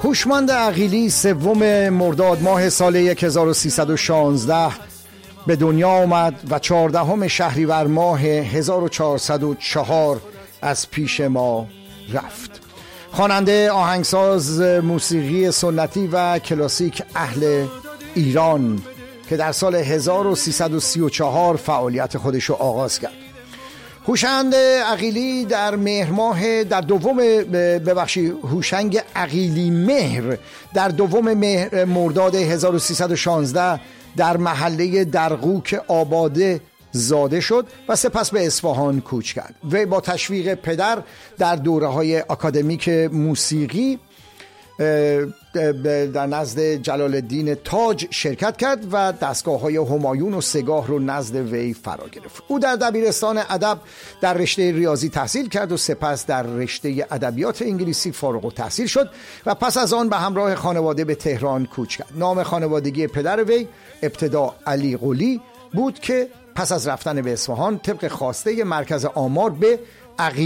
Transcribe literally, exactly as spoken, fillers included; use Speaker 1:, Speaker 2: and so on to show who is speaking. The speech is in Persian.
Speaker 1: هوشمند عقیلی سوم مرداد ماه سال هزار و سیصد و شانزده به دنیا آمد و چهاردهم شهریور ماه هزار و چهارصد و چهار از پیش ما رفت. خواننده، آهنگساز موسیقی سنتی و کلاسیک اهل ایران که در سال هزار و سیصد و سی و چهار فعالیت خودش رو آغاز کرد. هوشنگ عقیلی در مهر ماه در دوم ببخشید هوشنگ عقیلی مهر در دوم مهر مرداد هزار و سیصد و شانزده در محله درقوک آباده زاده شد و سپس به اصفهان کوچ کرد. وی با تشویق پدر در دوره‌های آکادمیک موسیقی در نزد جلال الدین تاج شرکت کرد و دستگاه‌های همایون و سگاه رو نزد وی فرا گرفت. او در دبیرستان ادب در رشته ریاضی تحصیل کرد و سپس در رشته ادبیات انگلیسی فارغ التحصیل شد و پس از آن به همراه خانواده به تهران کوچ کرد. نام خانوادگی پدر وی ابتدا علی قلی بود که پس از رفتن به اصفهان طبق خواسته مرکز آمار به عقیلی